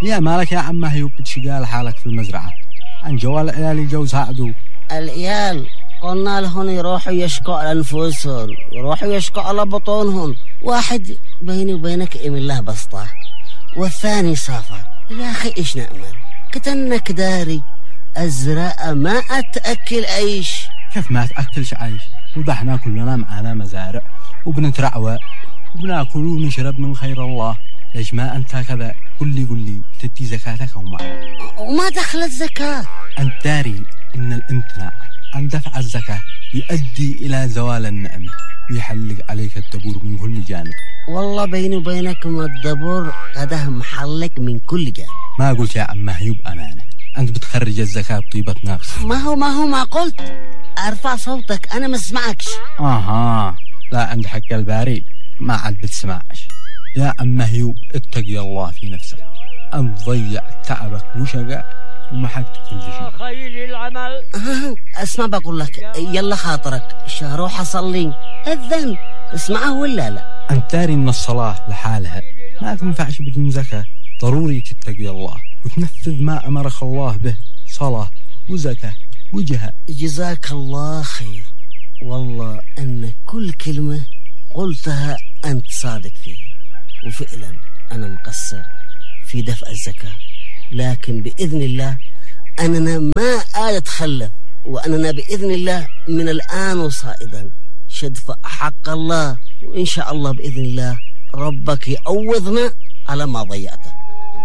يا مالك يا عم هيوب بتشقال حالك في المزرعة؟ عن جوال العيال يجوزها عدو. العيال قلنا لهم يروحوا يشكوا على أنفسهم، يروحوا يشكوا على بطونهم. واحد بيني وبينك إيم الله بسطة، والثاني سافر. يا أخي إيش نأمل؟ كتنك داري الزراعة ما أتأكل عيش. كيف ما تأكلش عيش؟ وضحنا كلنا معنا مزارع وبنترعوى وبناكل ونشرب من خير الله. ليش ما أنت كذا؟ قل لي تدي زكاتك وما دخلت زكاة؟ أنت داري إن الامتناع عن دفع الزكاة يؤدي إلى زوال النعمة ويحلق عليك الدبور من كل جانب. والله بيني وبينكم الدبور قده محلق من كل جانب. ما قلت يا عم هيوب أمانة، أنت بتخرج الزكاة بطيبة نفس. ما قلت. أرفع صوتك أنا ما اسمعكش. لا عند حق الباري ما عاد بتسمعش. يا عم هيوب اتقي الله في نفسك، أنت ضيع تعبك وشقاء ومحقت كل شيء. خير العمل. اسمع بقول لك، يلا خاطرك روح أصلي الذن، اسمعه ولا لا؟ أنت داري إن الصلاة لحالها ما تنفعش بدون زكاة. ضروري تتقي الله وتنفذ ما أمرك الله به، صلاة وزكاة وجهاد. جزاك الله خير، والله أن كل كلمة قلتها أنت صادق فيها، وفعلا أنا مقصر في دفع الزكاة، لكن بإذن الله أننا ما أتخلف، وأننا بإذن الله من الآن وصائدا شدفع حق الله، وإن شاء الله بإذن الله ربك يعوضنا على ما ضيعته.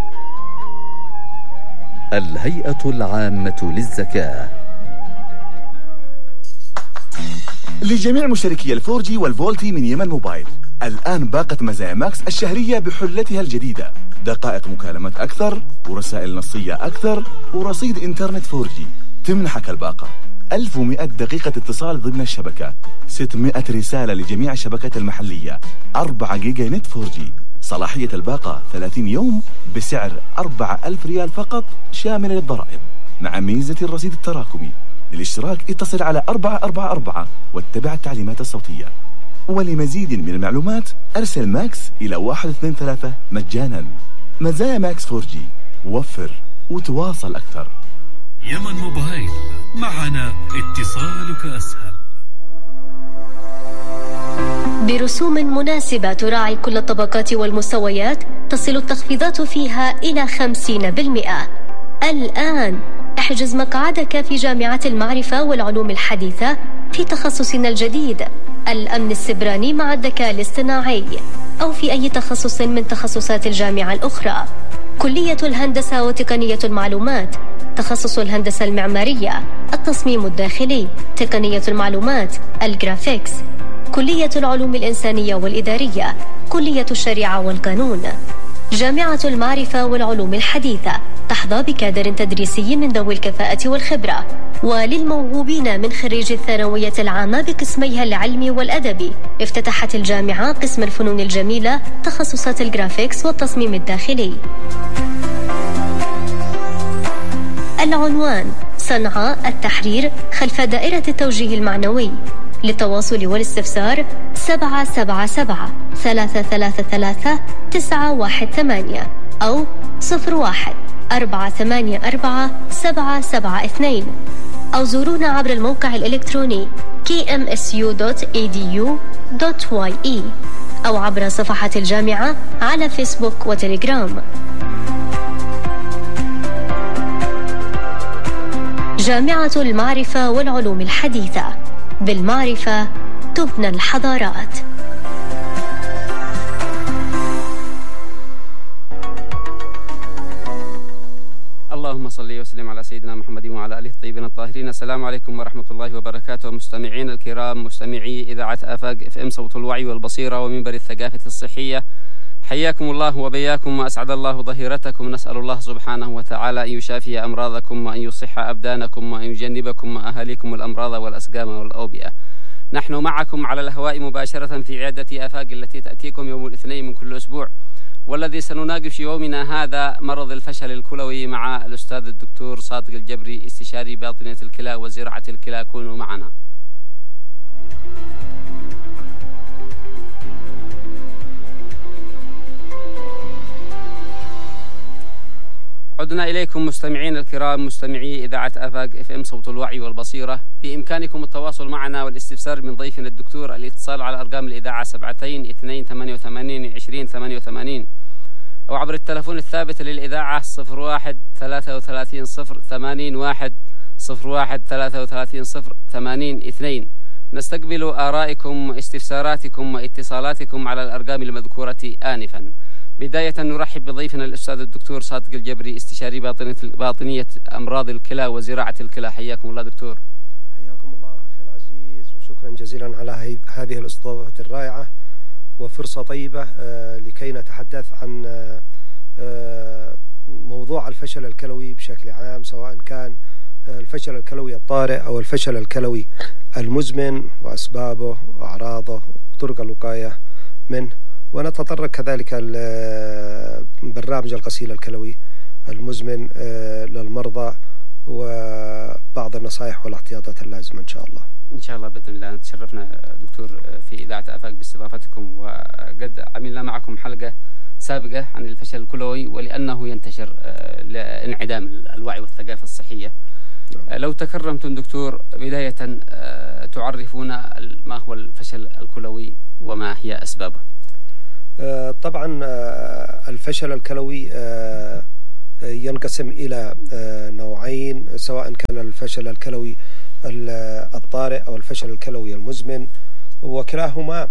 الهيئة العامة للزكاة. لجميع مشتركي الفورجي والفولتي من يمن موبايل، الآن باقة مزايا ماكس الشهرية بحلتها الجديدة، دقائق مكالمات أكثر ورسائل نصية أكثر ورصيد إنترنت فورجي. تمنحك الباقة 1100 دقيقة اتصال ضمن الشبكة، 600 رسالة لجميع الشبكات المحلية، 4 جيجا نت فورجي. صلاحية الباقة 30 يوم بسعر 4000 ريال فقط شامل للضرائب، مع ميزة الرصيد التراكمي. للاشتراك اتصل على 444 واتبع التعليمات الصوتية. ولمزيد من المعلومات أرسل ماكس إلى 123 مجانا. مزايا ماكس 4G، وفر وتواصل أكثر. يمن موبايل، معنا اتصالك أسهل. برسوم مناسبة تراعي كل الطبقات والمستويات، تصل التخفيضات فيها إلى 50%. الآن احجز مقعدك في جامعة المعرفة والعلوم الحديثة في تخصصنا الجديد الأمن السبراني مع الذكاء الاصطناعي، أو في أي تخصص من تخصصات الجامعة الأخرى. كلية الهندسة وتقنية المعلومات، تخصص الهندسة المعمارية، التصميم الداخلي، تقنية المعلومات، الجرافيكس، كلية العلوم الإنسانية والإدارية، كلية الشريعة والقانون. جامعة المعرفة والعلوم الحديثة تحظى بكادر تدريسي من ذوي الكفاءة والخبرة. وللموهوبين من خريج الثانوية العامة بقسميها العلمي والأدبي، افتتحت الجامعة قسم الفنون الجميلة، تخصصات الجرافيكس والتصميم الداخلي. العنوان: صنعاء التحرير خلف دائرة التوجيه المعنوي. للتواصل والاستفسار 777-333-918 أو 01-484-772، أو زورونا عبر الموقع الإلكتروني kmsu.edu.ye، أو عبر صفحة الجامعة على فيسبوك وتليجرام. جامعة المعرفة والعلوم الحديثة، بالمعرفة تبنى الحضارات. اللهم صل وسلم على سيدنا محمد وعلى آله الطيبين الطاهرين. السلام عليكم ورحمة الله وبركاته. مستمعين الكرام، مستمعي إذاعة آفاق FM صوت الوعي والبصيرة ومنبر الثقافة الصحية، حياكم الله وبياكم وأسعد الله ظهيرتكم. نسأل الله سبحانه وتعالى أن يشافي أمراضكم وأن يصح أبدانكم وأن يجنبكم وأهاليكم الأمراض والأسقام والأوبئة. نحن معكم على الهواء مباشرة في عيادة آفاق التي تأتيكم يوم الاثنين من كل أسبوع، والذي سنناقش يومنا هذا مرض الفشل الكلوي مع الأستاذ الدكتور صادق الجبري، استشاري باطنية الكلى وزراعة الكلى. كونوا معنا. عدنا إليكم مستمعين الكرام، مستمعي إذاعة آفاق FM صوت الوعي والبصيرة. بإمكانكم التواصل معنا والاستفسار من ضيفنا الدكتور، الاتصال على أرقام الإذاعة 72-288-2088 أو عبر التلفون الثابت للإذاعة 01-33-081-01-33-082. نستقبل آرائكم واستفساراتكم واتصالاتكم على الأرقام المذكورة آنفا. بداية نرحب بضيفنا الأستاذ الدكتور صادق الجبري، استشاري باطنية أمراض الكلى وزراعة الكلى. حياكم الله دكتور. حياكم الله أخي العزيز، وشكرا جزيلا على هذه الاستضافة الرائعة وفرصة طيبة لكي نتحدث عن موضوع الفشل الكلوي بشكل عام، سواء كان الفشل الكلوي الطارئ أو الفشل الكلوي المزمن وأسبابه وأعراضه وطرق الوقاية منه. ونتطرق كذلك برنامج الغسيل الكلوي المزمن للمرضى وبعض النصائح والاحتياطات اللازمة إن شاء الله. إن شاء الله بإذن الله. تشرفنا دكتور في إذاعة آفاق باستضافتكم، وقد عملنا معكم حلقة سابقة عن الفشل الكلوي ولأنه ينتشر لانعدام الوعي والثقافة الصحية. لو تكرمتم دكتور بداية تعرفونا ما هو الفشل الكلوي وما هي أسبابه؟ طبعا الفشل الكلوي ينقسم إلى نوعين، سواء كان الفشل الكلوي الطارئ أو الفشل الكلوي المزمن، وكلاهما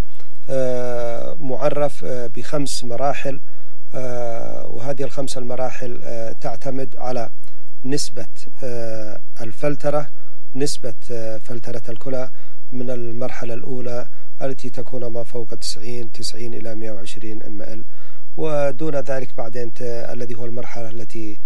معرف ب5 مراحل، وهذه ال5 المراحل تعتمد على نسبة الفلترة، نسبة فلترة الكلى من المرحلة الأولى التي تكون ما فوق 90 إلى 120 ml، ودون ذلك بعدين الذي هو المرحلة التي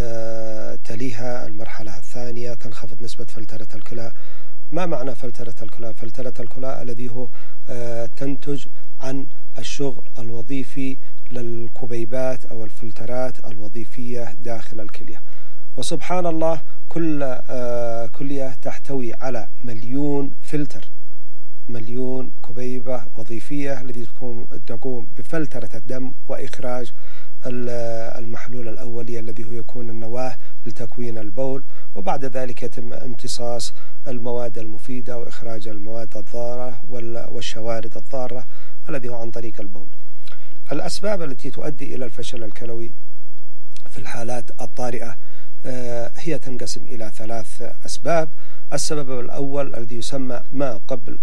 تليها المرحلة الثانية تنخفض نسبة فلترة الكلى. ما معنى فلترة الكلى؟ فلترة الكلى الذي هو تنتج عن الشغل الوظيفي للكبيبات أو الفلترات الوظيفية داخل الكلية. وسبحان الله كل كلية تحتوي على 1,000,000 فلتر، 1,000,000 كبيبة وظيفية التي تقوم بفلترة الدم وإخراج المحلول الأولي الذي هو يكون النواة لتكوين البول، وبعد ذلك يتم امتصاص المواد المفيدة وإخراج المواد الضارة والشوارد الضارة الذي هو عن طريق البول. الأسباب التي تؤدي إلى الفشل الكلوي في الحالات الطارئة هي تنقسم إلى 3 أسباب. السبب الأول الذي يسمى ما قبل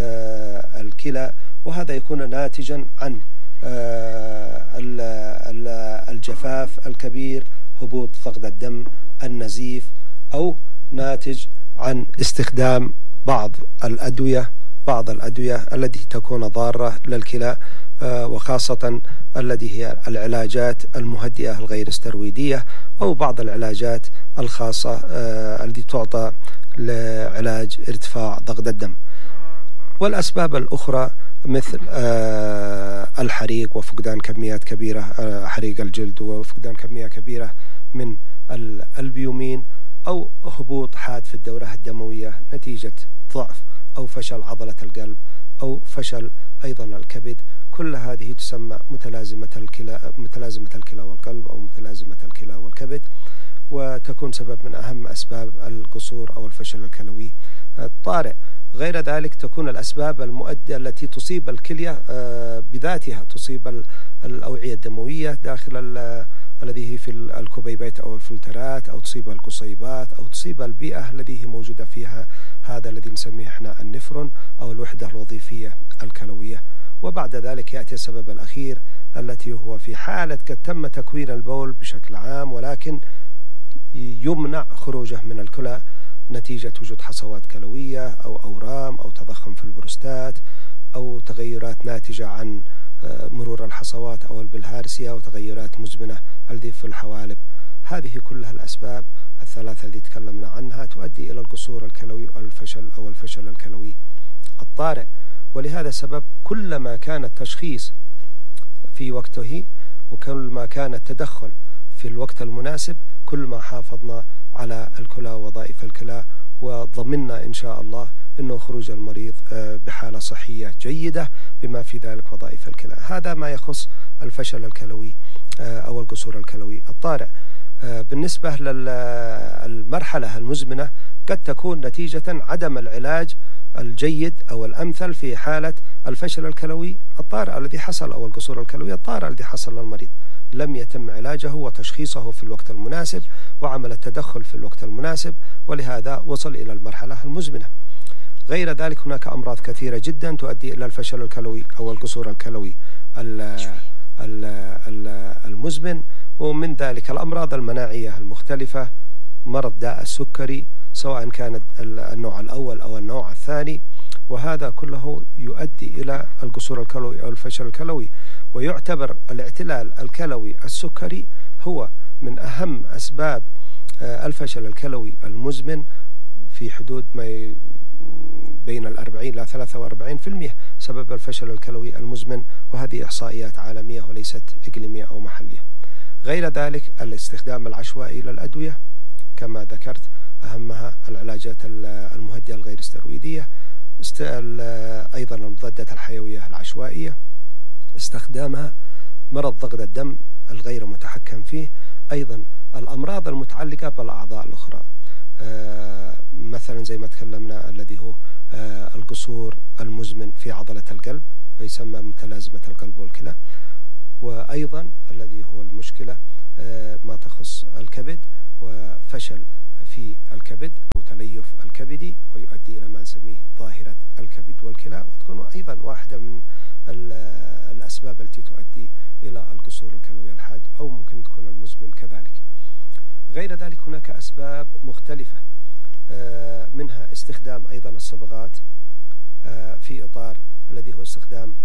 الكلى، وهذا يكون ناتجا عن الجفاف الكبير، هبوط ضغط الدم، النزيف، أو ناتج عن استخدام بعض الأدوية التي تكون ضارة للكلى، وخاصة التي هي العلاجات المهدئة الغير استرويدية أو بعض العلاجات الخاصة التي تعطى لعلاج ارتفاع ضغط الدم. والأسباب الأخرى مثل الحريق وفقدان كميات كبيرة، حريق الجلد وفقدان كمية كبيرة من البيومين، أو هبوط حاد في الدورة الدموية نتيجة ضعف أو فشل عضلة القلب أو فشل أيضا الكبد. كل هذه تسمى متلازمة الكلى والقلب أو متلازمة الكلى والكبد، وتكون سبب من أهم أسباب القصور أو الفشل الكلوي الطارئ. غير ذلك تكون الأسباب المؤدية التي تصيب الكلية بذاتها، تصيب الأوعية الدموية داخل الذي هي في الكبيبات أو الفلترات، أو تصيب القصيبات، أو تصيب البيئة التي هي موجودة فيها هذا الذي نسميه احنا النفرون أو الوحدة الوظيفية الكلوية. وبعد ذلك يأتي السبب الأخير التي هو في حالة قد تم تكوين البول بشكل عام ولكن يمنع خروجه من الكلى نتيجة وجود حصوات كلوية أو أورام أو تضخم في البروستات أو تغيرات ناتجة عن مرور الحصوات أو البلهارسيا أو تغيرات مزمنة في الحوالب. هذه كلها الأسباب الثلاثة التي تكلمنا عنها تؤدي إلى القصور الكلوي أو الفشل الكلوي الطارئ. ولهذا السبب كلما كان التشخيص في وقته وكلما كان التدخل في الوقت المناسب كل ما حافظنا على الكلى ووظائف الكلى، وضمننا إن شاء الله أنه خروج المريض بحالة صحية جيدة بما في ذلك وظائف الكلى. هذا ما يخص الفشل الكلوي أو القصور الكلوي الطارئ. بالنسبة للمرحلة المزمنة قد تكون نتيجة عدم العلاج الجيد أو الأمثل في حالة الفشل الكلوي الطارئ الذي حصل أو القصور الكلوي الطارئ الذي حصل للمريض. لم يتم علاجه وتشخيصه في الوقت المناسب وعمل التدخل في الوقت المناسب، ولهذا وصل إلى المرحلة المزمنة. غير ذلك هناك أمراض كثيرة جدا تؤدي إلى الفشل الكلوي أو القصور الكلوي المزمن، ومن ذلك الأمراض المناعية المختلفة، مرض داء السكري سواء كان النوع الأول أو النوع الثاني، وهذا كله يؤدي إلى القصور الكلوي أو الفشل الكلوي. ويعتبر الاعتلال الكلوي السكري هو من أهم أسباب الفشل الكلوي المزمن، في حدود ما بين 40 إلى 43% سبب الفشل الكلوي المزمن، وهذه إحصائيات عالمية وليست إقليمية أو محلية. غير ذلك الاستخدام العشوائي للأدوية كما ذكرت، أهمها العلاجات المهدئة الغير استرويدية، أيضا المضادات الحيوية العشوائية استخدامها، مرض ضغط الدم الغير متحكم فيه، أيضا الأمراض المتعلقة بالأعضاء الأخرى، مثلا زي ما تكلمنا الذي هو القصور المزمن في عضلة القلب ويسمى متلازمة القلب والكلى، وأيضا الذي هو المشكلة ما تخص الكبد وفشل في الكبد أو تليف الكبدي ويؤدي إلى ما نسميه ظاهرة الكبد والكلى، وتكون أيضا واحدة من الأسباب التي تؤدي إلى القصور الكلوي الحاد أو ممكن تكون المزمن كذلك. غير ذلك هناك أسباب مختلفة، منها استخدام أيضا الصبغات في إطار الذي هو استخدام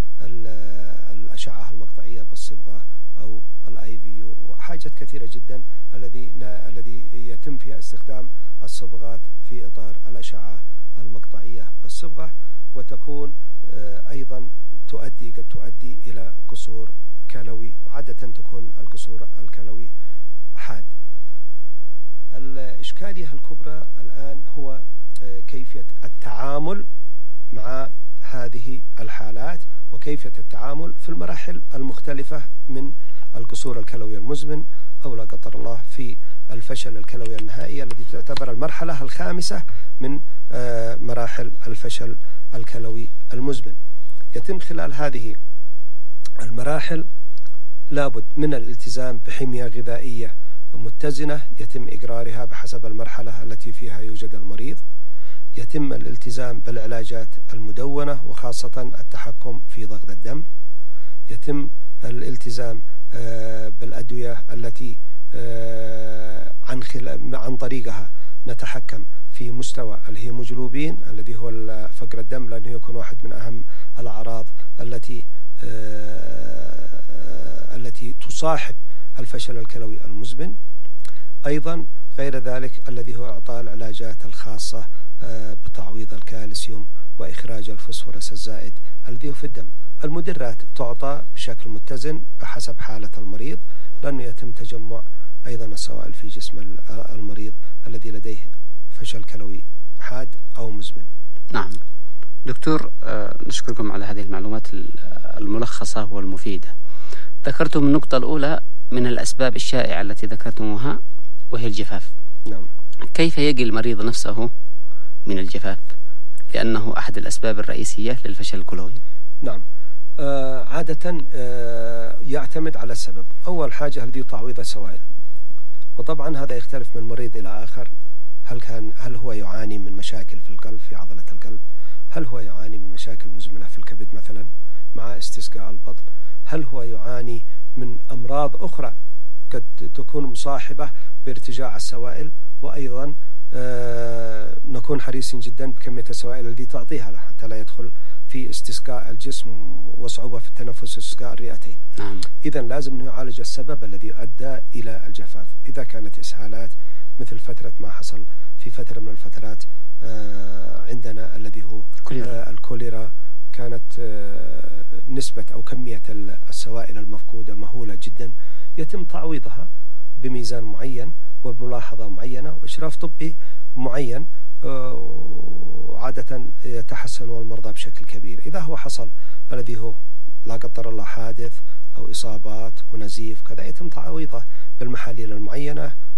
الأشعة المقطعية بالصبغة أو الIVU وحاجات كثيرة جدا الذي يتم فيها استخدام الصبغات في إطار الأشعة المقطعية بالصبغة، وتكون أيضا قد تؤدي إلى قصور كلوي، وعادة تكون القصور الكلوي حاد. الإشكالية الكبرى الآن هو كيفية التعامل مع هذه الحالات وكيفية التعامل في المراحل المختلفة من القصور الكلوي المزمن أو لا قدر الله في الفشل الكلوي النهائي الذي تعتبر المرحلة الخامسة من مراحل الفشل الكلوي المزمن. يتم خلال هذه المراحل لابد من الالتزام بحمية غذائية متزنة يتم إقرارها بحسب المرحلة التي فيها يوجد المريض، يتم الالتزام بالعلاجات المدونة وخاصة التحكم في ضغط الدم، يتم الالتزام بالأدوية التي عن طريقها نتحكم في مستوى الهيموجلوبين الذي هو فقر الدم، لأنه يكون واحد من أهم الأعراض التي تصاحب الفشل الكلوي المزمن. أيضا غير ذلك الذي هو إعطاء العلاجات الخاصة بتعويض الكالسيوم وإخراج الفوسفورس الزائد الذي هو في الدم. المدرات تعطى بشكل متزن بحسب حالة المريض، لأنه يتم تجمع أيضا السوائل في جسم المريض الذي لديه فشل كلوي حاد أو مزمن. نعم دكتور، نشكركم على هذه المعلومات الملخصة والمفيدة. ذكرتم النقطة الأولى من الأسباب الشائعة التي ذكرتموها وهي الجفاف. نعم. كيف يقي المريض نفسه من الجفاف لأنه أحد الأسباب الرئيسية للفشل الكلوي؟ نعم، عادة يعتمد على السبب. أول حاجة هذه تعويض السوائل، وطبعا هذا يختلف من مريض إلى آخر. هل هو يعاني من مشاكل في القلب في عضلة القلب؟ هل هو يعاني من مشاكل مزمنة في الكبد مثلا مع استسقاء البطن؟ هل هو يعاني من أمراض أخرى قد تكون مصاحبة بارتجاع السوائل؟ وأيضا نكون حريصين جدا بكمية السوائل التي تعطيها له حتى لا يدخل في استسقاء الجسم وصعوبة في التنفس واستسقاء الرئتين. نعم. إذن لازم يعالج السبب الذي أدى إلى الجفاف. إذا كانت إسهالات مثل فترة ما حصل في فترة من الفترات عندنا الذي هو الكوليرا، كانت نسبة أو كمية السوائل المفقودة مهولة جدا، يتم تعويضها بميزان معين وبملاحظة معينة وإشراف طبي معين، وعادة يتحسن المرضى بشكل كبير. إذا هو حصل الذي هو لا قدر الله حادث أو إصابات ونزيف كذا، يتم تعويضه بالمحاليل المعينة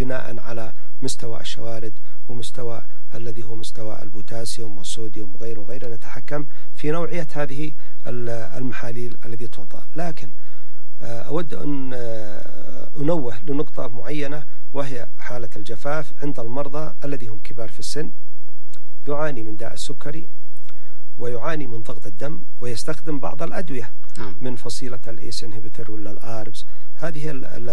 بناء على مستوى الشوارد ومستوى الذي هو مستوى البوتاسيوم والصوديوم وغيره نتحكم في نوعية هذه المحاليل التي توضع. لكن أود أن أنوه لنقطة معينة، وهي حالة الجفاف عند المرضى الذي هم كبار في السن، يعاني من داء السكري ويعاني من ضغط الدم ويستخدم بعض الأدوية من فصيلة الإيس انهبيتر ولا الآربس. هذه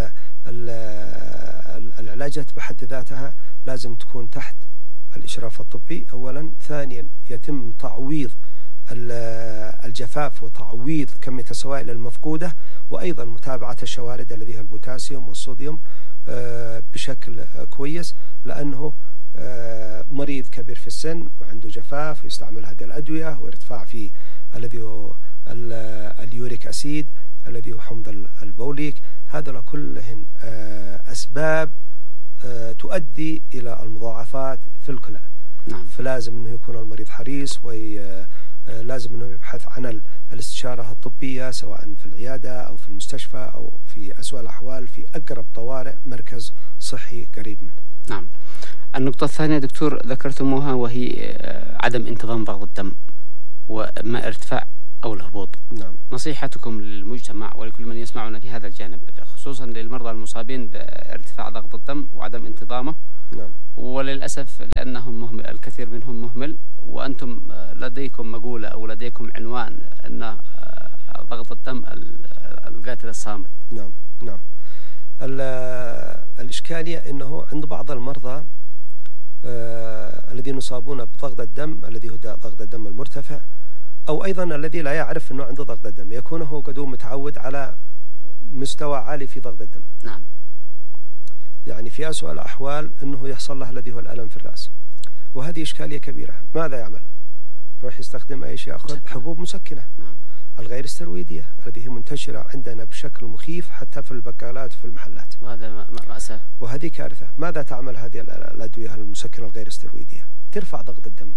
العلاجات بحد ذاتها لازم تكون تحت الإشراف الطبي أولا. ثانيا يتم تعويض الجفاف وتعويض كمية السوائل المفقودة، وأيضا متابعة الشوارد الذي هي البوتاسيوم والصوديوم بشكل كويس، لأنه مريض كبير في السن وعنده جفاف ويستعمل هذه الأدوية وارتفاع في الذي هو اليوريك أسيد الذي هو حمض البوليك. هذا كلهن أسباب تؤدي إلى المضاعفات في الكلى. فلازم أنه يكون المريض حريص، ولازم أنه يبحث عن الاستشارة الطبية سواء في العيادة أو في المستشفى أو في أسوأ الأحوال في أقرب طوارئ مركز صحي قريب منه. نعم. النقطة الثانية دكتور ذكرتموها وهي عدم انتظام ضغط الدم وما ارتفاع أو الهبوط. نعم. نصيحتكم للمجتمع ولكل من يسمعنا في هذا الجانب، خصوصا للمرضى المصابين بارتفاع ضغط الدم وعدم انتظامه. نعم. وللأسف لأنهم مهمل، الكثير منهم مهمل، وأنتم لديكم مقولة أو لديكم عنوان أن ضغط الدم القاتل الصامت. نعم. نعم. الإشكالية أنه عند بعض المرضى الذين يصابون بضغط الدم الذي هو ضغط الدم المرتفع، أو أيضا الذي لا يعرف أنه عنده ضغط الدم، يكون هو قد متعود على مستوى عالي في ضغط الدم. نعم. يعني في أسوأ الأحوال أنه يحصل له الذي هو الألم في الرأس، وهذه إشكالية كبيرة. ماذا يعمل؟ يروح يستخدم أي شيء، يأخذ حبوب مسكنة. نعم. الغير استرويدية التي هي منتشرة عندنا بشكل مخيف حتى في البقالات وفي المحلات، وهذا مأساة، وهذه كارثة. ماذا تعمل هذه الأدوية المسكنة الغير استرويدية؟ ترفع ضغط الدم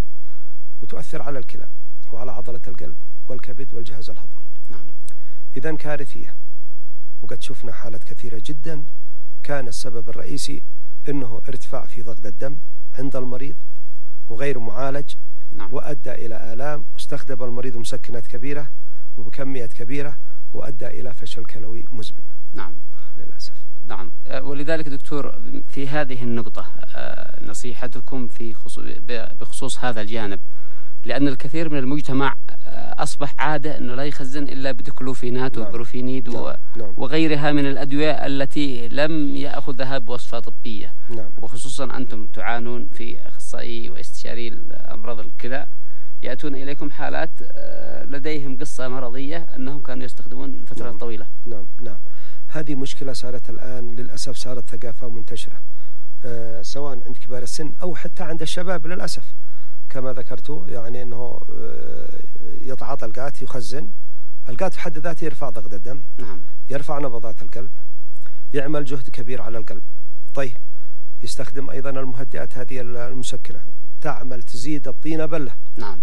وتؤثر على الكلى وعلى عضلة القلب والكبد والجهاز الهضمي. نعم. إذن كارثية. وقد شفنا حالات كثيرة جدا كان السبب الرئيسي أنه ارتفاع في ضغط الدم عند المريض وغير معالج. نعم. وأدى إلى آلام، واستخدم المريض مسكنات كبيرة وبكميات كبيرة، وأدى إلى فشل كلوي مزمن. نعم. للأسف. نعم. ولذلك دكتور في هذه النقطة نصيحتكم بخصوص هذا الجانب، لأن الكثير من المجتمع أصبح عادة أنه لا يخزن إلا بديكلوفينات وبروفينيد وغيرها من الأدوية التي لم يأخذها بوصفة طبية. نعم. وخصوصا أنتم تعانون في أخصائي واستشاري أمراض الكلى، يأتون إليكم حالات لديهم قصة مرضية أنهم كانوا يستخدمون الفترة طويلة. نعم. نعم. هذه مشكلة صارت الآن للأسف، صارت ثقافة منتشرة سواء عند كبار السن أو حتى عند الشباب للأسف. كما ذكرت يعني أنه يتعاطى القات، يخزن القات بحد ذاته، يرفع ضغط الدم. نعم. يرفع نبضات القلب، يعمل جهد كبير على القلب. طيب يستخدم أيضا المهدئات هذه المسكنة، تعمل تزيد الطينة بلة. نعم.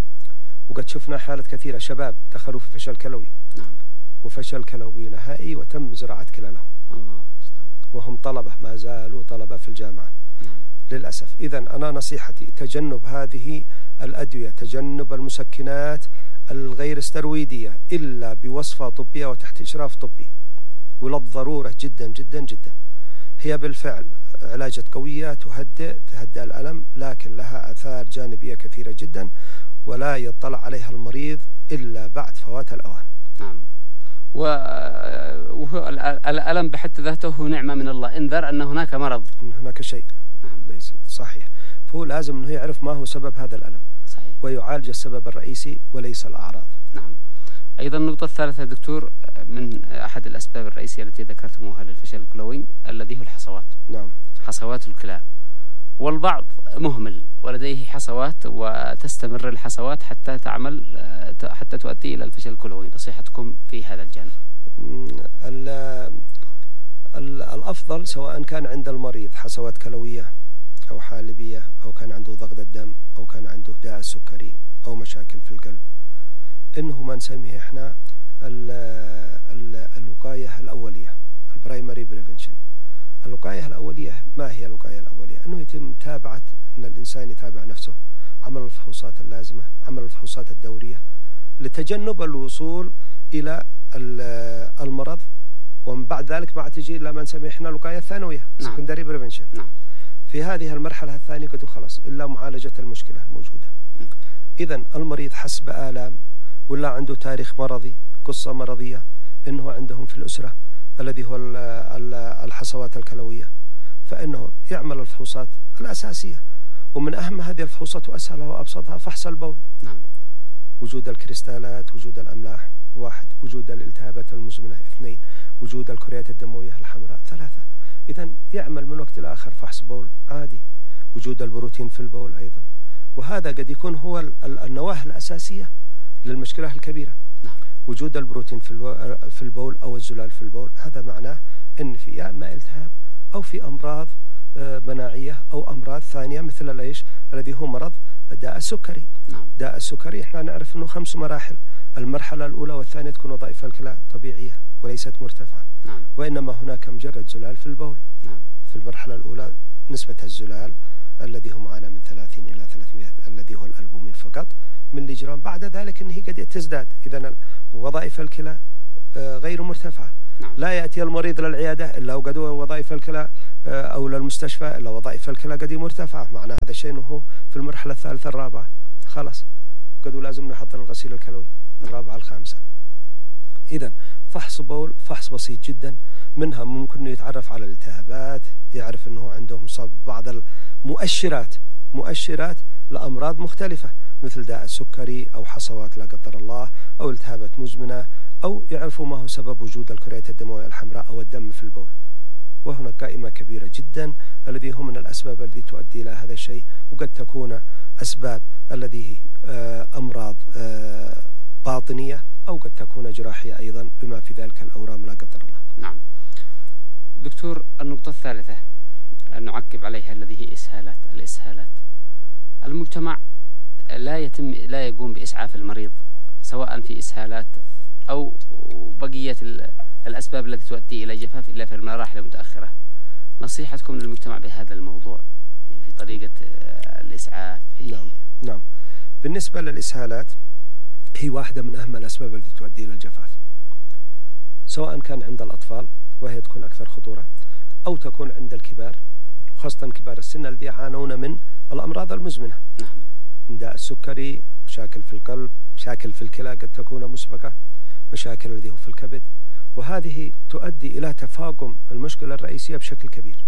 وقد شفنا حالة كثيرة شباب دخلوا في فشل كلوي. نعم. وفشل كلوي نهائي وتم زراعة كلى لهم. الله. وهم طلبة، ما زالوا طلبة في الجامعة. نعم. للأسف. إذن أنا نصيحتي تجنب هذه الأدوية، تجنب المسكنات الغير استرويدية إلا بوصفة طبية وتحت إشراف طبي، وللضرورة جدا جدا جدا. هي بالفعل علاجات قوية تهدئ الألم، لكن لها آثار جانبية كثيرة جدا ولا يطلع عليها المريض إلا بعد فوات الأوان. نعم. وهو الألم بحد ذاته هو نعمة من الله، انذر أن هناك مرض، أن هناك شيء. نعم. ليس صحيح. فهو لازم أنه يعرف ما هو سبب هذا الألم. صحيح. ويعالج السبب الرئيسي وليس الأعراض. نعم. أيضا النقطة الثالثة دكتور، من أحد الأسباب الرئيسية التي ذكرتموها للفشل الكلوي الذي هو الحصوات. نعم. حصوات الكلى. والبعض مهمل ولديه حصوات وتستمر الحصوات حتى تؤدي إلى الفشل الكلوي. نصيحتكم في هذا الجانب؟ الأفضل سواء كان عند المريض حصوات كلوية أو حالبية، أو كان عنده ضغط الدم، أو كان عنده داء سكري أو مشاكل في القلب، إنه ما نسميه إحنا الوقاية الأولية، البرايمري بريفنشن، الوقاية الأولية ما هي الوقاية الأولية؟ أنه يتم متابعة، أن الإنسان يتابع نفسه، عمل الفحوصات اللازمة، عمل الفحوصات الدورية لتجنب الوصول إلى المرض، ومن بعد ذلك ما تجي إلا ما نسميه إحنا الوقاية الثانوية secondary prevention. في هذه المرحلة الثانية قد خلص إلا معالجة المشكلة الموجودة. إذن المريض حس بآلام ولا عنده تاريخ مرضي، قصة مرضية، إنه عندهم في الأسرة الذي هو الحصوات الكلوية، فإنه يعمل الفحوصات الأساسية، ومن أهم هذه الفحوصات وأسهلها وأبسطها فحص البول. وجود الكريستالات، وجود الأملاح 1، وجود الالتهابات المزمنة 2، وجود الكريات الدموية الحمراء 3. إذن يعمل من وقت لآخر فحص بول عادي، وجود البروتين في البول أيضا، وهذا قد يكون هو النواة الأساسية للمشكلة الكبيرة. وجود البروتين في البول أو الزلال في البول، هذا معناه أن في يا إما التهاب أو في أمراض مناعية أو أمراض ثانية مثل ليش الذي هو مرض داء السكري. داء السكري احنا نعرف أنه 5 مراحل. المرحلة الأولى والثانية تكون وظائف الكلى طبيعية وليست مرتفعة، وإنما هناك مجرد زلال في البول. في المرحلة الأولى نسبة الزلال الذي هو معنا من 30 إلى 300 الذي هو الألبومين فقط ملي جرام، بعد ذلك أنه قد تزداد. إذن وظائف الكلى غير مرتفعة. لا يأتي المريض للعيادة إلا وقد وظائف الكلى أو للمستشفى إلا وظائف الكلى قد مرتفعة، معنى هذا الشيء أنه في المرحلة الثالثة الرابعة خلاص قد لازم نحضر الغسيل الكلوي الرابعة الخامسة. إذن فحص بول فحص بسيط جدا، منها ممكن يتعرف على الالتهابات، يعرف أنه عندهم بعض مؤشرات لأمراض مختلفة مثل داء السكري أو حصوات لا قدر الله أو التهابات مزمنة، أو يعرفوا ما هو سبب وجود الكريات الدموية الحمراء أو الدم في البول. وهناك قائمة كبيرة جدا الذي هم من الأسباب التي تؤدي إلى هذا الشيء، وقد تكون أسباب الذي أمراض باطنية أو قد تكون جراحية أيضا بما في ذلك الأورام لا قدر الله. نعم دكتور، النقطة الثالثة نعقب عليها الذي هي الإسهالات. المجتمع لا يقوم بإسعاف المريض سواء في إسهالات أو بقية الأسباب التي تؤدي إلى جفاف إلا في المراحل المتأخرة. نصيحتكم للمجتمع بهذا الموضوع في طريقة الإسعاف؟ نعم. بالنسبة للإسهالات هي واحدة من أهم الأسباب التي تؤدي إلى الجفاف، سواء كان عند الأطفال وهي تكون أكثر خطورة، أو تكون عند الكبار وخاصة كبار السن الذين يعانون من الأمراض المزمنة. داء السكري، مشاكل في القلب، مشاكل في الكلى قد تكون مسبقة، مشاكل الذي هو في الكبد، وهذه تؤدي إلى تفاقم المشكلة الرئيسية بشكل كبير.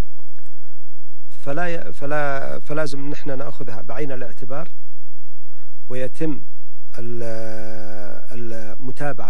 فلازم نحن نأخذها بعين الاعتبار، ويتم متابعة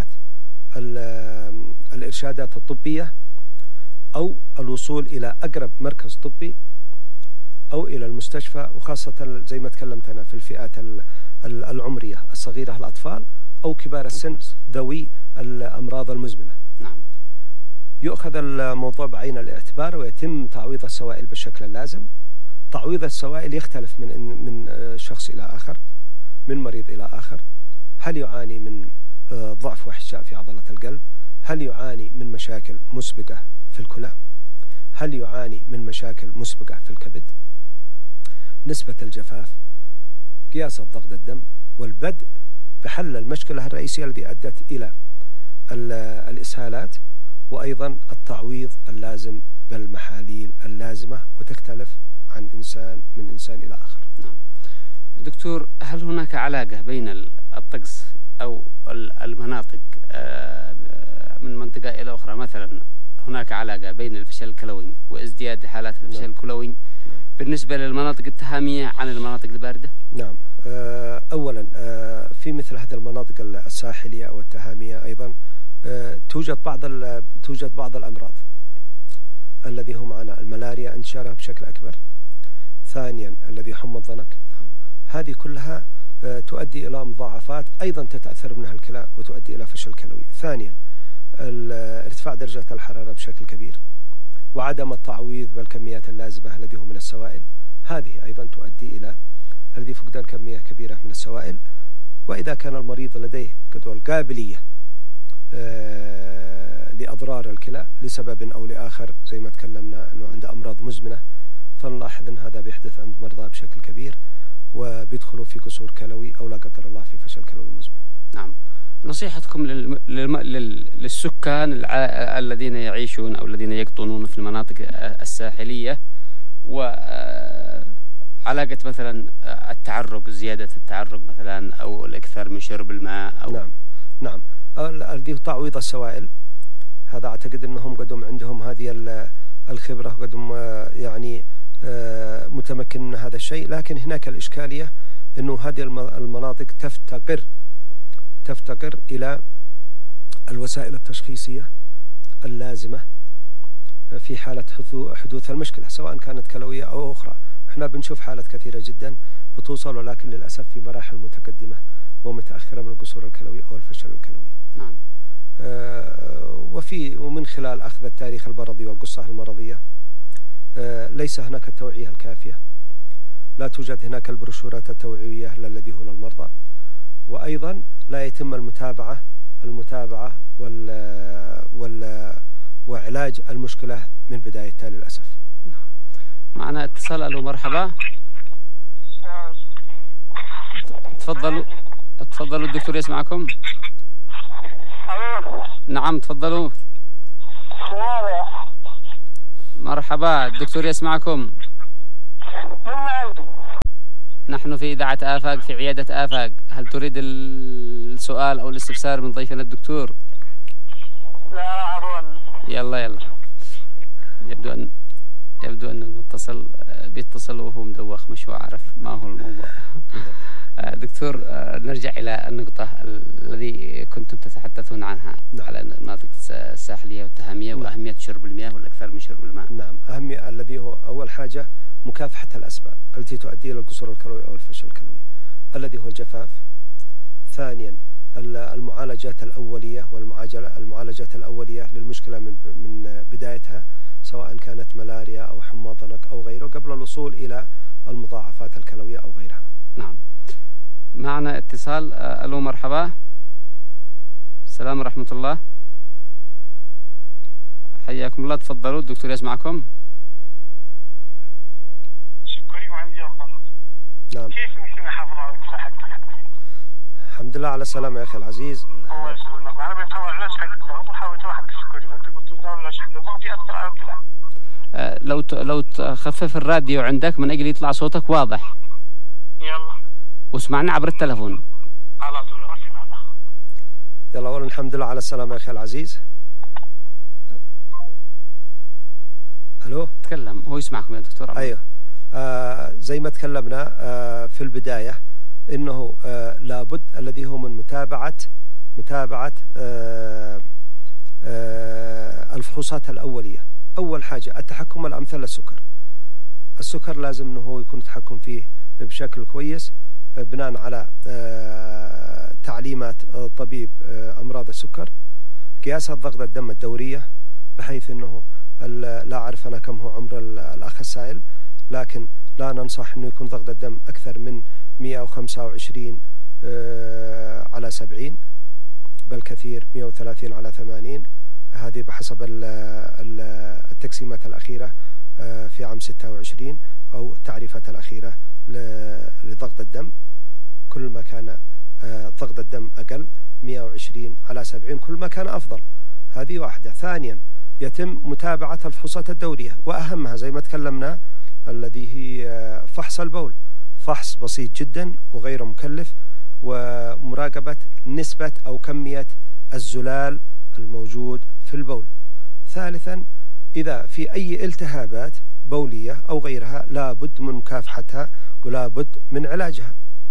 الإرشادات الطبية أو الوصول إلى أقرب مركز طبي أو إلى المستشفى، وخاصة زي ما تكلمت أنا في الفئات العمرية الصغيرة، الأطفال أو كبار السن ذوي الأمراض المزمنة. يؤخذ الموضوع بعين الاعتبار ويتم تعويض السوائل بالشكل اللازم. تعويض السوائل يختلف من شخص إلى آخر، من مريض إلى آخر. هل يعاني من ضعف واحشاء في عضلة القلب؟ هل يعاني من مشاكل مسبقة في الكلى؟ هل يعاني من مشاكل مسبقة في الكبد؟ نسبة الجفاف، قياس الضغط الدم، والبدء بحل المشكلة الرئيسية التي أدت إلى الإسهالات، وأيضا التعويض اللازم بالمحاليل اللازمة، وتختلف عن إنسان من إنسان إلى آخر. نعم دكتور، هل هناك علاقة بين الطقس أو المناطق من منطقة إلى أخرى؟ مثلا هناك علاقة بين الفشل الكلوي وازدياد حالات الفشل الكلوي بالنسبة للمناطق التهامية عن المناطق الباردة؟ نعم. أولا في مثل هذه المناطق الساحلية أو التهامية أيضا توجد بعض الأمراض الذي هم معنا الملاريا انتشارها بشكل أكبر. ثانيا الذي حمى الضنك، هذه كلها تؤدي إلى مضاعفات أيضا تتأثر منها الكلى وتؤدي إلى فشل كلوي. ثانيا ارتفاع درجة الحرارة بشكل كبير، وعدم التعويض بالكميات اللازمة الذي هو من السوائل، هذه أيضا تؤدي إلى الذي فقدان كمية كبيرة من السوائل. وإذا كان المريض لديه القابلية لأضرار الكلى لسبب أو لآخر، زي ما تكلمنا أنه عنده أمراض مزمنة، فنلاحظ أن هذا بيحدث عند مرضى بشكل كبير وبيدخلوا في كسور كلوي أو لا قدر الله في فشل كلوي مزمن. نعم. نصيحتكم للسكان الذين يعيشون أو الذين يقطنون في المناطق الساحلية وعلاقة مثلا التعرق، زيادة التعرق مثلا أو الإكثار من شرب الماء أو نعم الذي تعويض السوائل، هذا أعتقد أنهم قدم عندهم هذه الخبرة، قدم يعني متمكن من هذا الشيء. لكن هناك الإشكالية أنه هذه المناطق تفتقر إلى الوسائل التشخيصية اللازمة في حالة حدوث المشكلة سواء كانت كلوية أو أخرى. احنا بنشوف حالات كثيرة جدا بتوصل، ولكن للأسف في مراحل متقدمة ومتأخرة من القصور الكلوي أو الفشل الكلوي. نعم. ومن خلال أخذ التاريخ المرضي والقصة المرضية ليس هناك التوعية الكافية، لا توجد هناك البروشورات التوعوية للذي هو للمرضى، وأيضا لا يتم المتابعة وعلاج المشكلة من بدايتها للأسف. معنا اتصال. ألو مرحبا. تفضلوا الدكتور يسمعكم. نعم تفضلوا. مرحبا الدكتور يسمعكم. نحن في إذاعة آفاق في عيادة آفاق. هل تريد السؤال أو الاستفسار من ضيفنا الدكتور؟ لا أظن. يلا يبدو أن المتصل بيتصل وهو مدوخ، مش هو عارف ما هو الموضوع. دكتور، نرجع إلى النقطة الذي كنتم تتحدثون عنها على المناطق الساحلية والتهامية وأهمية شرب المياه والأكثر من شرب الماء. نعم، أهمية الذي هو أول حاجة مكافحة الأسباب التي تؤدي إلى القصور الكلوي أو الفشل الكلوي الذي هو الجفاف. ثانيا المعالجات الأولية والمعالجات الأولية للمشكلة من بدايتها، سواء كانت ملاريا أو حمى ضنك أو غيره، قبل الوصول إلى المضاعفات الكلوية أو غيرها. نعم. معنا اتصال. ألو مرحبا. السلام ورحمة الله. حياكم الله. تفضلوا الدكتور يسمعكم. شكري وعندي الله. نعم. كيف ممكن أحافظ على الكلى حقي؟ الحمد لله على السلامة يا أخي العزيز. الله يسلمك. أنا بتناول علاج حق الضغط وحاولت واحد السكري، فأنت قلت تناول علاج حق الضغط يأثر على الكلى. لو تخفف الراديو عندك من أجل يطلع صوتك واضح. يلا. واسمعنا عبر التلفون. على طول. رفع الله. يلا أولا الحمد لله على السلامة يا أخي العزيز. ألو. تكلم هو يسمعكم يا دكتور. أيوه. زي ما تكلمنا في البداية إنه لابد الذي هو من متابعة الفحوصات الأولية. أول حاجة التحكم الأمثل للسكر. السكر لازم إنه يكون التحكم فيه بشكل كويس بناء على تعليمات طبيب أمراض السكر. قياس ضغط الدم الدورية، بحيث إنه لا أعرف أنا كم هو عمر الأخ السائل، لكن لا ننصح إنه يكون ضغط الدم أكثر من 125 على 70، بل كثير 130 على 80. هذه بحسب التقسيمات الأخيرة في عام 26 أو التعريفات الأخيرة لضغط الدم. كل ما كان ضغط الدم أقل 120 على 70 كل ما كان أفضل. هذه واحدة. ثانيا يتم متابعة الفحوصات الدورية، وأهمها زي ما تكلمنا الذي هي فحص البول، فحص بسيط جدا وغير مكلف، ومراقبة نسبة أو كمية الزلال الموجود في البول. ثالثا إذا في أي التهابات بولية أو غيرها لا بد من مكافحتها ولا بد من علاجها.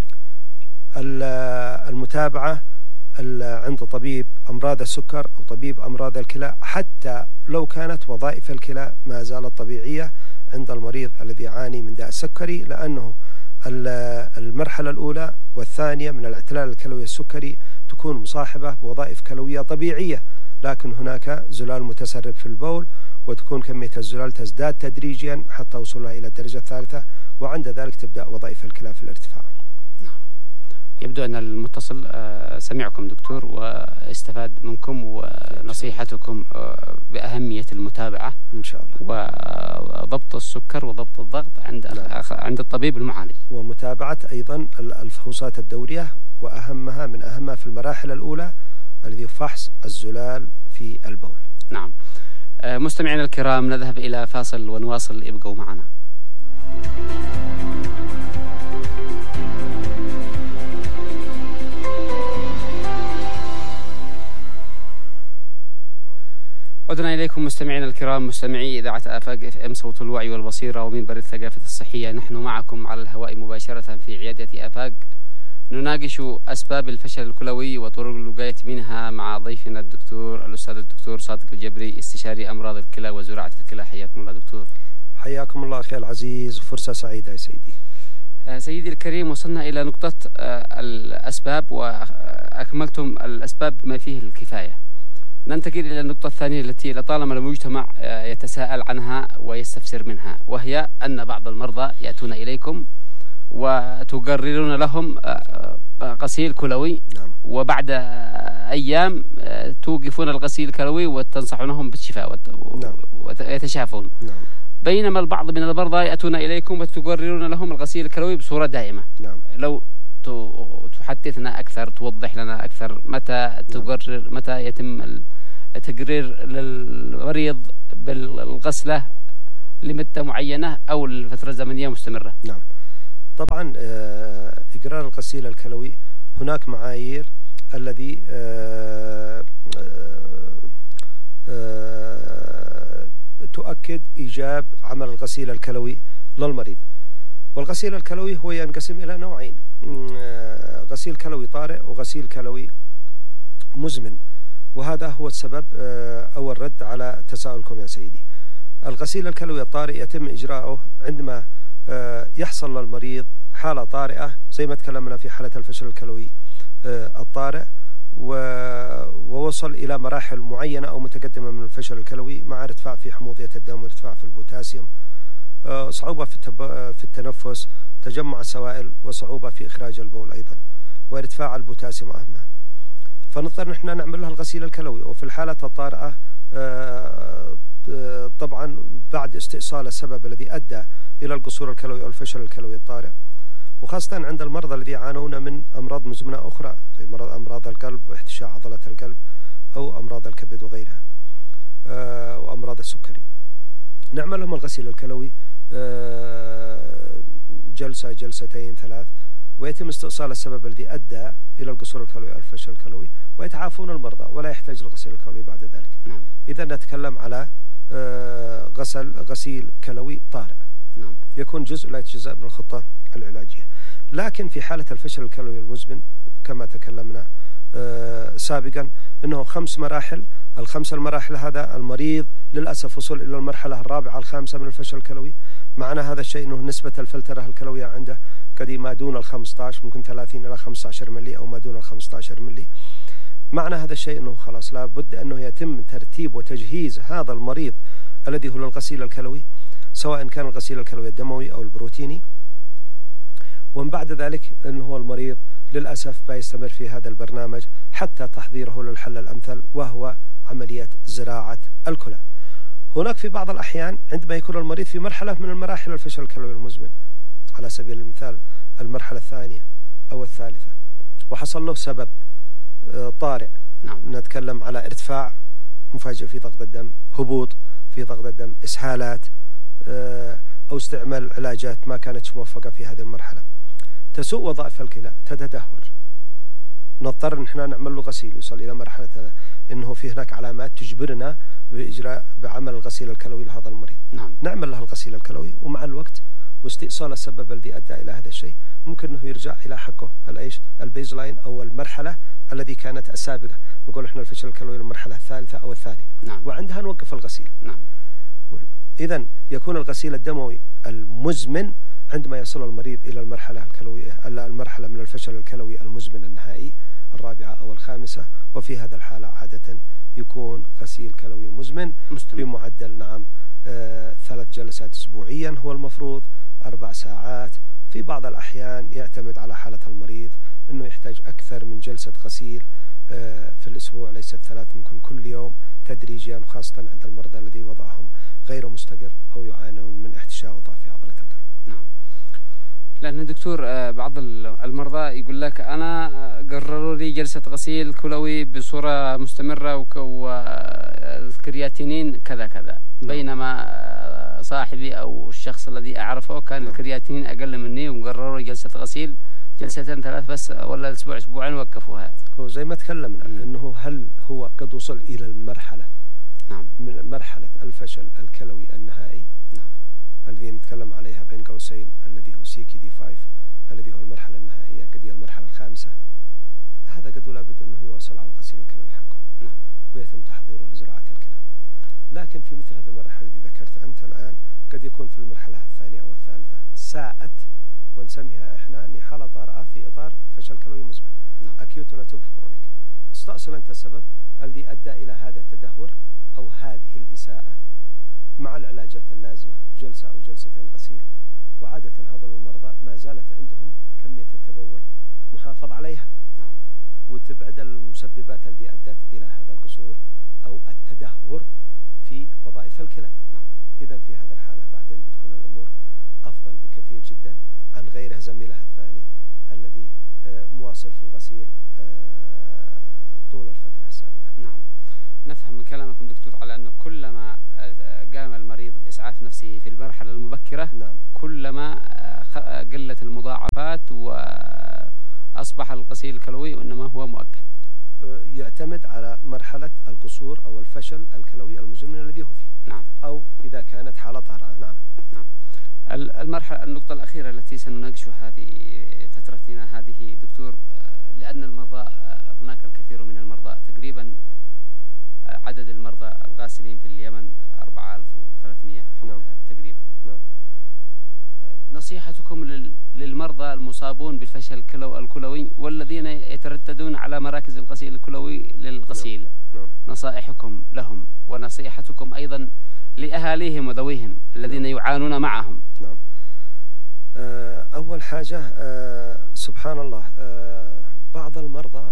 المتابعة عند طبيب أمراض السكر أو طبيب أمراض الكلى، حتى لو كانت وظائف الكلى ما زالت طبيعية عند المريض الذي يعاني من داء السكري، لأنه المرحلة الأولى والثانية من الاعتلال الكلوي السكري تكون مصاحبة بوظائف كلوية طبيعية، لكن هناك زلال متسرب في البول، وتكون كمية الزلال تزداد تدريجيا حتى وصولها إلى الدرجة الثالثة، وعند ذلك تبدأ وظائف الكلى في الارتفاع. يبدو أن المتصل سمعكم دكتور واستفاد منكم ونصيحتكم بأهمية المتابعة إن شاء الله، وضبط السكر وضبط الضغط عند الطبيب المعالج، ومتابعة أيضا الفحوصات الدورية، وأهمها من أهمها في المراحل الأولى الذي فحص الزلال في البول. نعم. مستمعينا الكرام، نذهب إلى فاصل ونواصل، ابقوا معنا. عدنا إليكم مستمعينا الكرام، مستمعي إذاعة آفاق FM صوت الوعي والبصيرة ومنبر الثقافة الصحية. نحن معكم على الهواء مباشرة في عيادة آفاق، نناقش أسباب الفشل الكلوي وطرق الوقاية منها مع ضيفنا الأستاذ الدكتور صادق الجبري، استشاري أمراض الكلى وزراعة الكلى. حياكم الله دكتور. حياكم الله أخي العزيز، فرصة سعيدة يا سيدي. سيدي الكريم، وصلنا إلى نقطة الأسباب وأكملتم الأسباب بما فيه الكفاية. ننتقل إلى النقطة الثانية التي لطالما المجتمع يتساءل عنها ويستفسر منها، وهي أن بعض المرضى يأتون إليكم وتقررون لهم غسيل كلوي. نعم. وبعد أيام توقفون الغسيل الكلوي وتنصحونهم بالشفاء نعم. ويتشافون. نعم. بينما البعض من المرضى يأتون إليكم وتقررون لهم الغسيل الكلوي بصورة دائمة. نعم. لو تحدثنا أكثر، توضح لنا أكثر متى تقرر، نعم. متى يتم تقرير للمريض بالغسلة لمدة معينة أو لفترة زمنية مستمرة؟ نعم. طبعا إقرار الغسيل الكلوي هناك معايير الذي تؤكد إيجاب عمل الغسيل الكلوي للمريض. والغسيل الكلوي هو ينقسم إلى نوعين، غسيل كلوي طارئ وغسيل كلوي مزمن، وهذا هو السبب أو الرد على تساؤلكم يا سيدي. الغسيل الكلوي الطارئ يتم إجراؤه عندما يحصل للمريض حالة طارئة، زي ما تكلمنا في حالة الفشل الكلوي الطارئ، ووصل إلى مراحل معينة أو متقدمة من الفشل الكلوي مع ارتفاع في حموضية الدم وارتفاع في البوتاسيوم، صعوبة في التنفس، تجمع السوائل، وصعوبة في إخراج البول أيضا، وارتفاع البوتاسيوم أهمه. فنضطر نحن نعمل لها الغسيل الكلوي. وفي الحالة الطارئة طبعا بعد استئصال السبب الذي أدى إلى القصور الكلوي أو الفشل الكلوي الطارئ، وخاصة عند المرضى الذين يعانون من أمراض مزمنة أخرى زي أمراض القلب واحتشاء عضلة القلب أو أمراض الكبد وغيرها، وأمراض السكري، نعمل لهم الغسيل الكلوي جلسة جلستين ثلاث، ويتم استئصال السبب الذي أدى إلى القصور الكلوي أو الفشل الكلوي، ويتعافون المرضى ولا يحتاج الغسيل الكلوي بعد ذلك. نعم. إذا نتكلم على غسيل كلوي طارئ. نعم. يكون جزء لا يتجزأ من الخطة العلاجية. لكن في حالة الفشل الكلوي المزمن كما تكلمنا سابقا أنه 5 مراحل، ال5 المراحل هذا المريض للأسف وصل إلى المرحلة الرابعة الخامسة من الفشل الكلوي. معنى هذا الشيء أنه نسبة الفلترة الكلوية عنده قد ما دون ال15، ممكن 30 إلى 15 ملي أو ما دون ال15 ملي. معنى هذا الشيء أنه خلاص لابد أنه يتم ترتيب وتجهيز هذا المريض الذي هو الغسيل الكلوي، سواء كان الغسيل الكلوي الدموي أو البروتيني. ومن بعد ذلك أنه هو المريض للأسف بيستمر في هذا البرنامج حتى تحضيره للحل الأمثل، وهو عملية زراعة الكلى. هناك في بعض الأحيان عندما يكون المريض في مرحلة من المراحل الفشل الكلوي المزمن، على سبيل المثال المرحلة الثانية أو الثالثة، وحصل له سبب طارئ. نعم. نتكلم على ارتفاع مفاجئ في ضغط الدم، هبوط في ضغط الدم، إسهالات، أو استعمال علاجات ما كانت موفقة في هذه المرحلة، تسوء وظائف الكلى، تتدهور، نضطر نحن نعمل له غسيل، يوصل إلى مرحلة إنه في هناك علامات تجبرنا بعمل الغسيل الكلوي لهذا المريض. نعم. نعمل له الغسيل الكلوي، ومع الوقت واستئصال السبب الذي أدى إلى هذا الشيء ممكن أنه يرجع إلى حقه البيز لاين أو المرحلة الذي كانت السابقة. نقول إحنا الفشل الكلوي المرحلة الثالثة أو الثانية. نعم. وعندها نوقف الغسيل. نعم. إذن يكون الغسيل الدموي المزمن عندما يصل المريض إلى المرحلة الكلوية، المرحلة من الفشل الكلوي المزمن النهائي الرابعة أو الخامسة. وفي هذا الحالة عادة يكون غسيل كلوي مزمن بمعدل 3 جلسات أسبوعيا هو المفروض، 4 ساعات. في بعض الأحيان يعتمد على حالة المريض أنه يحتاج أكثر من جلسة غسيل في الأسبوع، ليست 3، ممكن كل يوم تدريجيا، خاصة عند المرضى الذي وضعهم غير مستقر أو يعانون من احتشاء وضعف في عضلة القلب. نعم. لأن دكتور بعض المرضى يقول لك أنا قرروا لي جلسة غسيل كلوي بصورة مستمرة والكرياتينين كذا كذا، بينما صاحبي أو الشخص الذي أعرفه كان الكرياتينين أقل مني وقرروا جلسة غسيل 2 3 بس، ولا أسبوع أسبوعين وقفوها. هو زي ما تكلمنا أنه هل هو قد وصل إلى المرحلة من مرحلة الفشل الكلوي النهائي الذي نتكلم عليها بين قوسين الذي هو CKD5 الذي هو المرحلة النهائية، قد هي المرحلة الخامسة، هذا قد لابد أنه يواصل على الغسيل الكلوي حقه ويتم تحضيره لزراعة الكلى. لكن في مثل هذه المراحل التي ذكرت أنت الآن قد يكون في المرحلة الثانية أو الثالثة ساءت، ونسميها إحنا أني حالة طارئة في إطار فشل كلوي مزمن أكيوت وناتوب كرونيك. تستأصل أنت السبب الذي أدى إلى هذا التدهور أو هذه الإساءة مع العلاجات اللازمة، جلسة أو جلستين غسيل، وعادة هذول المرضى ما زالت عندهم كمية التبول محافظ عليها وتبعد المسببات التي أدت إلى هذا القصور أو التدهور في وظائف الكلى. إذن في هذا الحالة بعدين بتكون الأمور أفضل بكثير جدا عن غيره زميلها الثاني الذي مواصل في الغسيل طول الفترة السابقة. نعم. نفهم من كلامكم دكتور على أنه كلما قام المريض بإسعاف نفسه في المرحلة المبكرة كلما قلت المضاعفات وأصبح الغسيل الكلوي وإنما هو مؤكد. يعتمد على مرحلة القصور أو الفشل الكلوي المزمن الذي هو فيه. نعم. أو إذا كانت حالة طارئة. نعم. النقطة الأخيرة التي سنناقشها في فترتنا هذه دكتور، لأن المرضى هناك الكثير من المرضى، تقريبا عدد المرضى الغاسلين في اليمن 4300 حولها تقريبا. نعم. نصيحتكم للمرضى المصابون بالفشل الكلوي والذين يترددون على مراكز الغسيل الكلوي للغسيل. نعم. نصائحكم لهم ونصيحتكم أيضا لأهاليهم وذويهم الذين يعانون معهم. نعم. أول حاجة سبحان الله بعض المرضى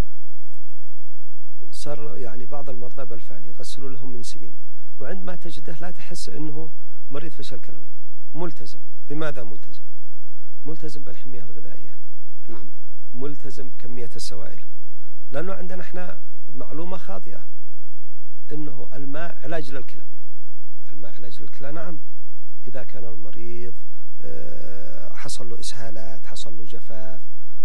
صار يعني بعض المرضى بالفعل يغسلوا لهم من سنين، وعندما تجده لا تحس أنه مريض فشل كلوي، ملتزم. بماذا ملتزم؟ ملتزم بالحمية الغذائية. نعم. ملتزم بكمية السوائل، لأنه عندنا احنا معلومة خاطئة أنه الماء علاج للكلى. الماء علاج للكلى نعم، إذا كان المريض حصل له إسهالات، حصل له جفاف،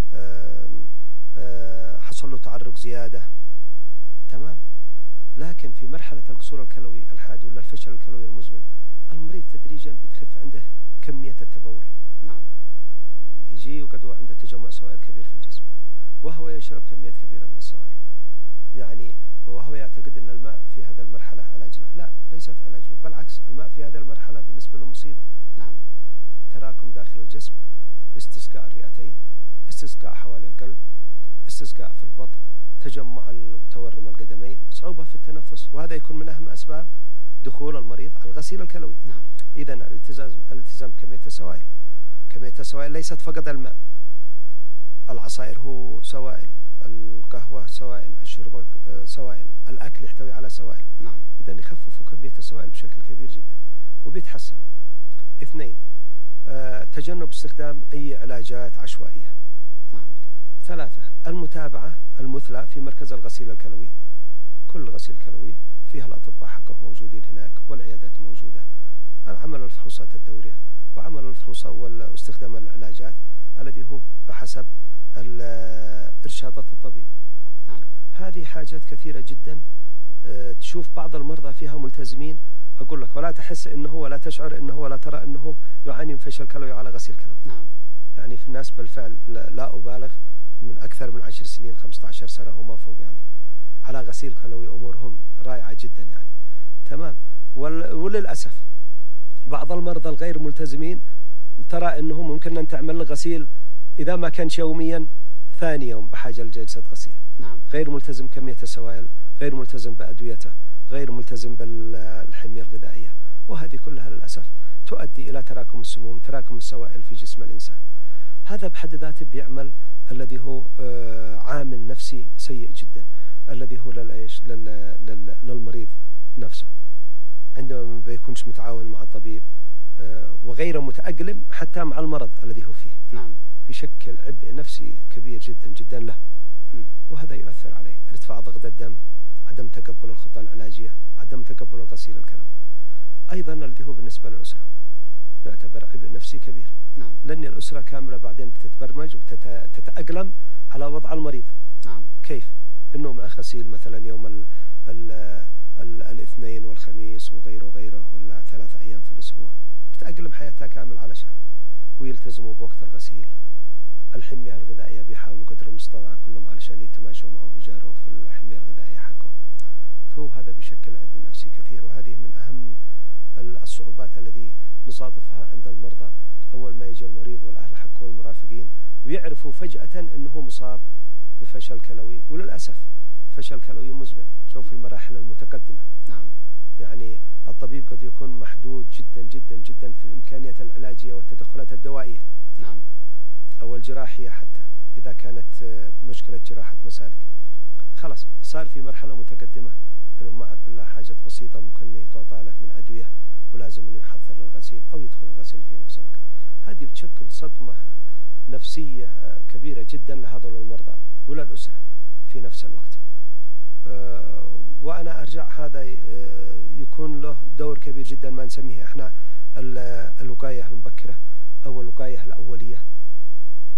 حصل له تعرق زيادة، تمام. لكن في مرحلة القصور الكلوي الحاد ولا الفشل الكلوي المزمن المريض تدريجا بتخف عنده كمية التبول. نعم. يجي وقد هو عنده تجمع سوائل كبير في الجسم وهو يشرب كمية كبيرة من السوائل، يعني وهو يعتقد أن الماء في هذا المرحلة علاج له. لا، ليست علاج له، بالعكس الماء في هذه المرحلة بالنسبة له مصيبة. نعم. تراكم داخل الجسم، استسقاء الرئتين، استسقاء حوالي القلب، استسقاء في البطن، تجمع وتورم القدمين، صعوبة في التنفس، وهذا يكون من أهم أسباب دخول المريض على الغسيل الكلوي. نعم. إذن الالتزام بكمية السوائل. كمية السوائل ليست فقط الماء، العصائر هو سوائل، القهوة سوائل، الشرب سوائل، الأكل يحتوي على سوائل. نعم. إذن يخففوا كمية السوائل بشكل كبير جدا وبيتحسنوا. 2 تجنب استخدام أي علاجات عشوائية. نعم. 3 المتابعة المثلى في مركز الغسيل الكلوي. كل غسيل كلوي فيها الأطباء حقهم موجودين هناك والعيادات موجودة، عمل الفحوصات الدورية وعمل الفحوصات واستخدام العلاجات الذي هو بحسب إرشادات الطبيب. نعم. هذه حاجات كثيرة جدا. تشوف بعض المرضى فيها ملتزمين، أقول لك ولا تحس إنه ولا تشعر إنه ولا ترى إنه يعاني من فشل كلوي على غسيل كلوي. نعم. يعني في الناس بالفعل لا أبالغ من أكثر من 10 سنين 15 سنة وما فوق يعني على غسيل كلوي أمورهم رائعة جدا يعني. تمام. وللأسف بعض المرضى الغير ملتزمين ترى أنه ممكن أن تعمل له غسيل إذا ما كانش يوميا ثاني يوم بحاجة لجلسة غسيل. نعم. غير ملتزم كمية السوائل، غير ملتزم بأدويته، غير ملتزم بالحمية الغذائية، وهذه كلها للأسف تؤدي إلى تراكم السموم، تراكم السوائل في جسم الإنسان. هذا بحد ذاته بيعمل الذي هو عامل نفسي سيء جدا، الذي هو للمريض نفسه عندما ما بيكونش متعاون مع الطبيب وغير متأقلم حتى مع المرض الذي هو فيه. نعم. بيشكل عبء نفسي كبير جدا جدا له، وهذا يؤثر عليه ارتفاع ضغط الدم، عدم تقبل الخطة العلاجية، عدم تقبل الغسيل الكلوي. أيضا الذي هو بالنسبة للأسرة يعتبر عبء نفسي كبير. نعم. لأن الأسرة كاملة بعدين بتتبرمج وتتأقلم على وضع المريض. نعم. كيف؟ إنه مع غسيل مثلا يوم الاثنين والخميس وغيره ولا 3 أيام في الأسبوع، بتأقلم حياتها كامل علشان ويلتزموا بوقت الغسيل. الحمية الغذائية بيحاولوا قدر المستطاع كلهم علشان يتماشوا معه ويجاروا في الحمية الغذائية حقه. فهو هذا بيشكل عبء نفسي كثير، وهذه من أهم الصعوبات التي نصادفها عند المرضى أول ما يجي المريض والأهل حقه والمرافقين ويعرفوا فجأة أنه مصاب بفشل كلوي. وللأسف فشل كلوي مزمن شوف المراحل المتقدمة. نعم. يعني الطبيب قد يكون محدود جدا جدا جدا في الإمكانيات العلاجية والتدخلات الدوائية. نعم. أو الجراحية حتى إذا كانت مشكلة جراحة مسالك. خلاص صار في مرحلة متقدمة إنه مع بالله حاجة بسيطة ممكن إنه تعطى له من أدوية ولازم إنه يحضر للغسيل أو يدخل الغسيل في نفس الوقت. هذه بتشكل صدمة نفسية كبيرة جدا لهذول المرضى وللأسرة في نفس الوقت. وأنا أرجع هذا يكون له دور كبير جدا ما نسميه إحنا الوقاية المبكرة أو الوقاية الأولية